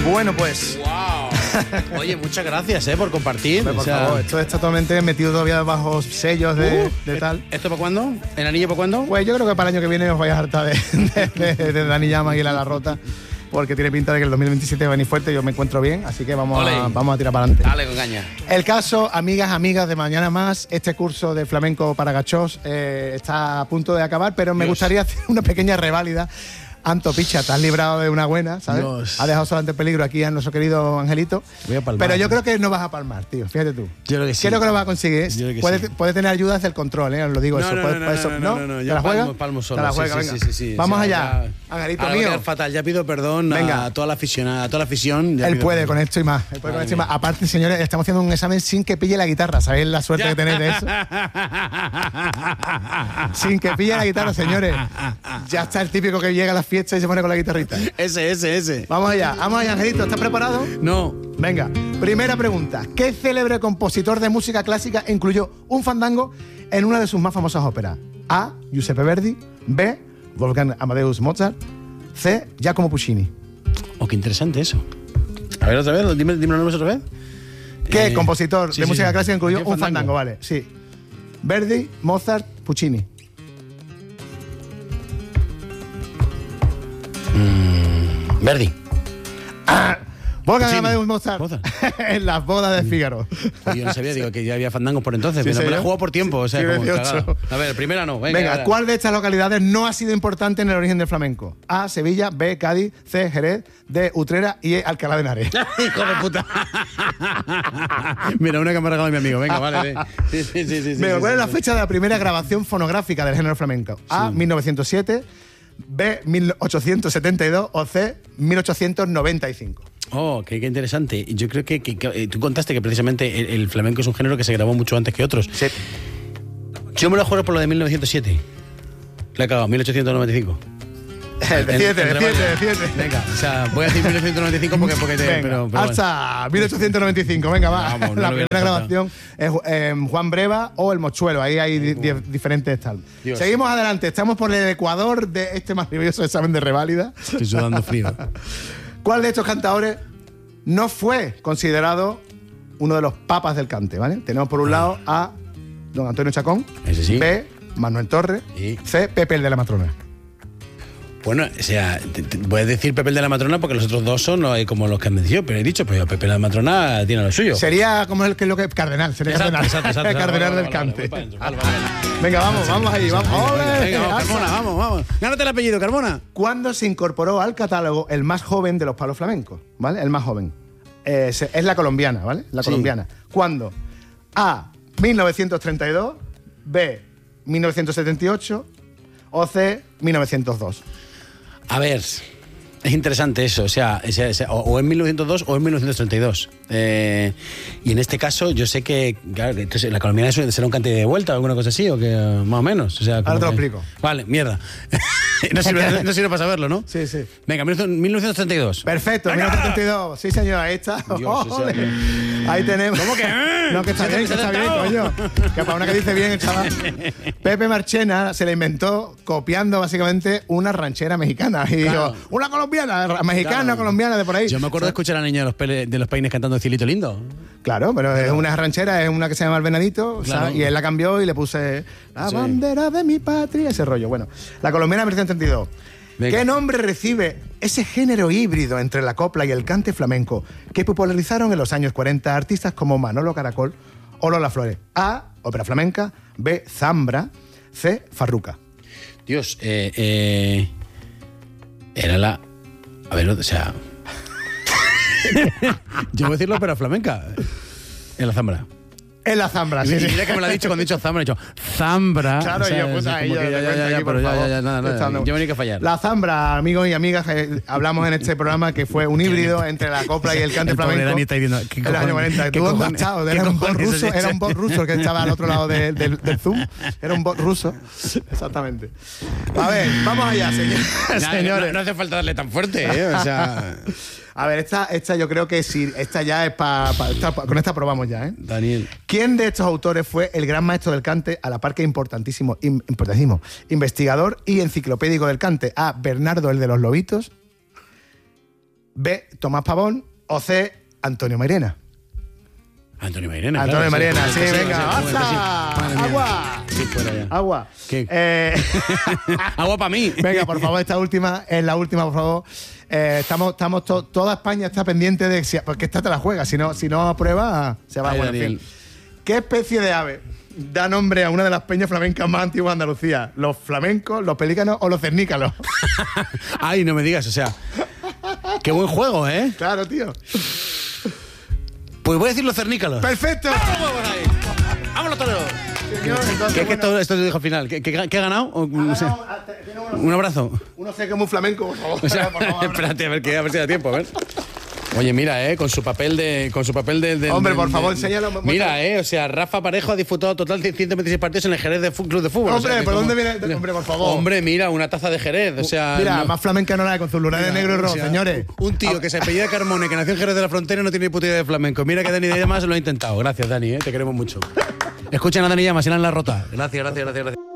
Bueno, pues... ¡Wow! Oye, muchas gracias por compartir. Hombre, por favor, esto está totalmente metido todavía bajo sellos de tal. ¿Esto para cuándo? ¿El anillo para cuándo? Pues yo creo que para el año que viene os vais a hartar de Dani Llama y La Rota, porque tiene pinta de que el 2027 va a venir fuerte. Yo me encuentro bien, así que vamos a tirar para adelante. Dale con caña. El caso, amigas de Mañana Más, este curso de flamenco para gachós está a punto de acabar, pero me gustaría hacer una pequeña reválida. Anto, picha, te has librado de una buena, ¿sabes? Dios. Ha dejado solamente en peligro aquí a nuestro querido Angelito. Voy a palmar. Pero yo creo que no vas a palmar, tío. Fíjate tú. Yo creo que sí. Creo que lo vas a conseguir. Yo creo que puede tener ayuda desde el control, os lo digo. No, eso. no. ¿Te Yo la juegas? palmo solo. Te la juegas, sí, venga. sí. Vamos O sea, allá. ya... Angelito Ahora mío. va a quedar fatal. Ya pido perdón Venga. a toda la afición. Él puede con esto y más. Aparte, señores, estamos haciendo un examen sin que pille la guitarra. ¿Sabéis la suerte que tenéis de eso? Sin que pille la guitarra, señores. Ya está el típico que llega a las fiestas y se pone con la guitarrita. Ese. Vamos allá, Angelito. ¿Estás preparado? No. Venga, primera pregunta. ¿Qué célebre compositor de música clásica incluyó un fandango en una de sus más famosas óperas? A. Giuseppe Verdi. B. Wolfgang Amadeus Mozart. C. Giacomo Puccini. Oh, qué interesante eso. A ver, otra vez, dime los nombres otra vez. ¿Qué compositor de música clásica incluyó ¿Qué un fandango? Vale, sí. Verdi, Mozart, Puccini. Verdi. Wolfgang Amadeus Mozart. En las bodas de Fígaro. Oye, yo no sabía, digo, que ya había fandangos por entonces. Sí, pero me la he señor. jugado por tiempo. O sea, Sí, como 18. cagada. A ver, primera no. Venga, Venga, ¿cuál de estas localidades no ha sido importante en el origen del flamenco? A. Sevilla. B. Cádiz. C. Jerez. D. Utrera. Y E. Alcalá de Henares. Hijo de puta. Mira, una que me ha regalado mi amigo. Venga, vale. Sí. Venga, ¿cuál es la fecha de la primera grabación fonográfica del género flamenco? A. 1907. B. 1872. O C. 1895. Oh, qué interesante. Yo creo que tú contaste que precisamente el flamenco es un género que se grabó mucho antes que otros. Sí. Yo me lo juego por lo de 1907. Le he cagado, 1895. Decídete. Venga, o sea, voy a decir 1995 porque Venga, pero hasta 1895, venga, va. Vamos, no la lo hubiera primera faltado. grabación es Juan Breva o El Mochuelo, ahí hay diferentes tal. Dios. Seguimos adelante, estamos por el Ecuador de este maravilloso examen de reválida. Estoy sudando frío. ¿Cuál de estos cantadores no fue considerado uno de los papas del cante, ¿vale? Tenemos por un lado a don Antonio Chacón, Ese sí. B, Manuel Torres, Sí. C, Pepe el de la Matrona. Bueno, o sea, voy a decir Pepe el de la Matrona porque los otros dos son como los que han dicho, pero he dicho, pero Pepe el de la Matrona tiene lo suyo. Sería como el que lo que cardenal, sería cardenal. Exacto. Cardenal del cante. Venga, vamos ahí, vamos. ¡Ole! Venga, vamos, Carmona, vamos. Gánate el apellido, Carmona. ¿Cuándo se incorporó al catálogo el más joven de los palos flamencos? ¿Vale? El más joven. Es la colombiana, ¿vale? La Sí. colombiana. ¿Cuándo? A. 1932. B. 1978. O C. 1902. A ver, es interesante eso, o sea, o en 1902 o en 1932. Y en este caso, yo sé que, claro, que entonces, la colombiana será un cante de vuelta o alguna cosa así, o que más o menos. O sea, Ahora como te lo que- explico. Vale, mierda. no sirve para saberlo, ¿no? Sí, sí. Venga, 1932. Perfecto, 1932. Sí, señor, ahí está. Dios, o sea, Ole. Ahí tenemos. ¿Cómo que? No, que está bien, coño. Que para una que dice bien el chaval. Pepe Marchena se la inventó copiando básicamente una ranchera mexicana. Y Claro. dijo, una colombiana, mexicana, Claro. colombiana, de por ahí. Yo me acuerdo de escuchar a la niña de los peines cantando Cielito Lindo. Claro, pero es una ranchera, es una que se llama El Venadito, Claro. ¿sabes? Y él la cambió y le puse la Sí. bandera de mi patria, ese rollo. Bueno, la colombiana 1932. Venga. ¿Qué nombre recibe ese género híbrido entre la copla y el cante flamenco que popularizaron en los años 40 artistas como Manolo Caracol o Lola Flores? A, ópera flamenca. B, zambra. C, farruca. Dios, era la... A ver, o sea... Yo voy a decirlo, pero flamenca. En la zambra. En la zambra, sí, sí. Mira que me lo ha dicho cuando he dicho zambra, he dicho zambra. Claro, o sea, yo, pues es ahí como yo que te cuento aquí, por pero favor. nada. Estando. Yo venía que fallar. La zambra, amigos y amigas, hablamos en este programa que fue un híbrido entre la copla y el cante El pobre flamenco. Dani está diciendo, ¿qué En los años cojones? 40. ¿Qué Tú cojones? embachado, ¿Qué era un bot cojones ruso, es era ese? un bot ruso el que estaba al otro lado del Zoom. Era un bot ruso. Exactamente. A ver, vamos allá, señores. No hace falta darle tan fuerte, ¿eh? O sea... A ver, esta yo creo que sí, esta ya es con esta probamos ya, ¿eh? Daniel. ¿Quién de estos autores fue el gran maestro del cante a la par que importantísimo, investigador y enciclopédico del cante? A. Bernardo el de los Lobitos. B, Tomás Pavón, o C, Antonio Mairena. Antonio Mairena. Antonio claro, Mairena, sí, sí, venga, sí, sí, ¡basta! madre mía. ¡Agua! Sí, fuera ya. ¡Agua! ¿Qué? Agua para mí. Venga, por favor, esta última es la última, por favor. Toda España está pendiente de porque esta te la juega, si no aprueba, se va. Ay, Bueno, en Daniel. fin. ¿Qué especie de ave da nombre a una de las peñas flamencas más antiguas de Andalucía? ¿Los flamencos, los pelícanos o los cernícalos? Ay, no me digas, o sea. Qué buen juego, ¿eh? Claro, tío. Pues voy a decir los cernícalos. ¡Perfecto! ¡Vámonos todos! Señor, entonces, ¿Qué es que bueno, esto se dijo al final? ¿Qué ha ganado? O, no sé. tiene Un abrazo. Uno sé que es muy flamenco, por favor. O sea, Por favor. espérate, a ver si da tiempo, a ver. Oye, mira, con su papel de Hombre, por favor, enséñalo. Mira, o sea, Rafa Parejo ha disputado total 126 partidos en el Jerez de Club de Fútbol. Hombre, o sea, que ¿por como- dónde viene? Hombre, por favor. Hombre, mira, una taza de Jerez, o sea... Mira, no- más flamenca no la hay con sus lunares mira, negro y rojo, o sea, señores. Un tío que se apellida Carmone, que nació en Jerez de la Frontera y no tiene ni puta idea de flamenco. Mira que Dani de Llamas lo ha intentado. Gracias, Dani, te queremos mucho. Escuchen a Dani Llamas, si la han la rota. Gracias.